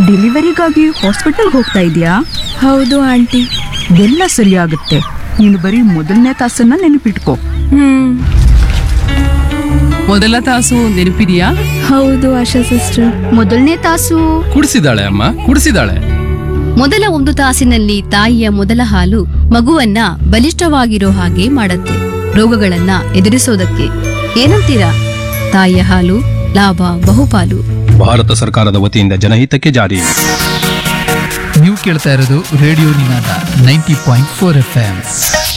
ಡೆಲಿವರಿಗಾಗಿ ಹಾಸ್ಪಿಟಲ್ಗೆ ಹೋಗ್ತಾ ಇದೆಯಾ? ಹೌದು ಆಂಟಿ. ಎಲ್ಲ ಸರಿಯಾಗುತ್ತೆ. ನೀನು ಬರೀ ಮೊದಲನೇ ತಾಸನ್ನ ನೆನಪಿಟ್ಕೋ. ಮೊದಲ ತಾಸು ನೆನಪಿದೆಯಾ? ಹೌದು ಆಶಾ ಸಿಸ್ಟರ್. ಮೊದಲನೇ ತಾಸು ಕುಡಿಸಿದಾಳೆ ಅಮ್ಮ, ಕುಡಿಸಿದಾಳೆ. ಮೊದಲ 1 ತಾಸಿನಲ್ಲಿ ತಾಯಿಯ ಮೊದಲ ಹಾಲು ಮಗುವನ್ನ ಬಲಿಷ್ಠವಾಗಿರೋ ಹಾಗೆ ಮಾಡತ್ತೆ, ರೋಗಗಳನ್ನ ಎದುರಿಸೋದಕ್ಕೆ. ಏನಂತೀರಾ? ತಾಯಿಯ ಹಾಲು ಲಾಭ ಬಹುಪಾಲು. ಭಾರತ ಸರ್ಕಾರದ ವತಿಯಿಂದ ಜನಹಿತಕ್ಕೆ ಜಾರಿ. ನೀವು ಕೇಳ್ತಾ ಇರೋದು ರೇಡಿಯೋ ನಿನಾದ 90.4 FM.